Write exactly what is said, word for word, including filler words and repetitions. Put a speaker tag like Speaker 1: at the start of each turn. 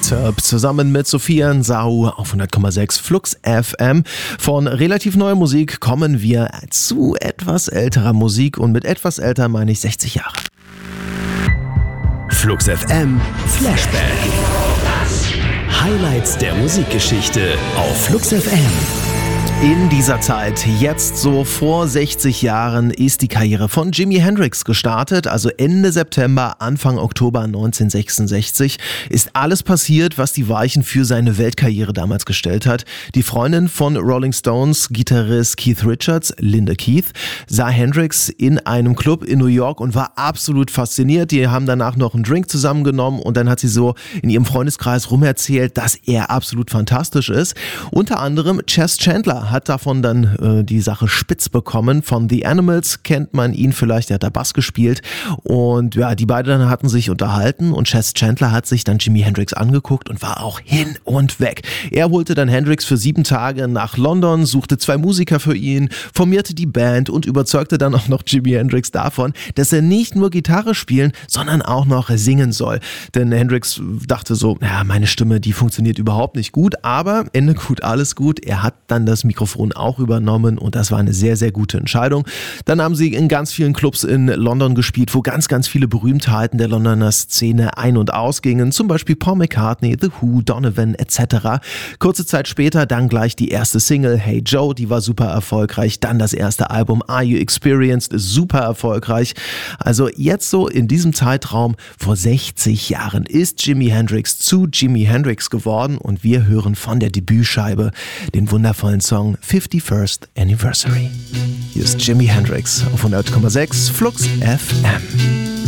Speaker 1: Turb zusammen mit Sophia Nsau auf hundert Komma sechs Flux F M. Von relativ neuer Musik kommen wir zu etwas älterer Musik und mit etwas älter meine ich sechzig Jahre.
Speaker 2: Flux F M Flashback. Highlights der Musikgeschichte auf Flux F M.
Speaker 1: In dieser Zeit, jetzt so vor sechzig Jahren, ist die Karriere von Jimi Hendrix gestartet. Also Ende September, Anfang Oktober neunzehnhundertsechsundsechzig ist alles passiert, was die Weichen für seine Weltkarriere damals gestellt hat. Die Freundin von Rolling Stones, Gitarrist Keith Richards, Linda Keith, sah Hendrix in einem Club in New York und war absolut fasziniert. Die haben danach noch einen Drink zusammengenommen und dann hat sie so in ihrem Freundeskreis rumerzählt, dass er absolut fantastisch ist. Unter anderem Chess Chandler hat davon dann äh, die Sache spitz bekommen. Von The Animals kennt man ihn vielleicht, der hat da Bass gespielt. Und ja, die beiden dann hatten sich unterhalten und Chess Chandler hat sich dann Jimi Hendrix angeguckt und war auch hin und weg. Er holte dann Hendrix für sieben Tage nach London, suchte zwei Musiker für ihn, formierte die Band und überzeugte dann auch noch Jimi Hendrix davon, dass er nicht nur Gitarre spielen, sondern auch noch singen soll. Denn Hendrix dachte so, ja, meine Stimme, die funktioniert überhaupt nicht gut, aber Ende gut, alles gut. Er hat dann das Mikrofon auch übernommen und das war eine sehr, sehr gute Entscheidung. Dann haben sie in ganz vielen Clubs in London gespielt, wo ganz, ganz viele Berühmtheiten der Londoner Szene ein- und ausgingen, zum Beispiel Paul McCartney, The Who, Donovan et cetera. Kurze Zeit später dann gleich die erste Single, Hey Joe, die war super erfolgreich. Dann das erste Album, Are You Experienced, super erfolgreich. Also jetzt so in diesem Zeitraum vor sechzig Jahren ist Jimi Hendrix zu Jimi Hendrix geworden und wir hören von der Debütscheibe den wundervollen Song fifty-first Anniversary. Hier ist Jimi Hendrix auf hundert Komma sechs Flux F M.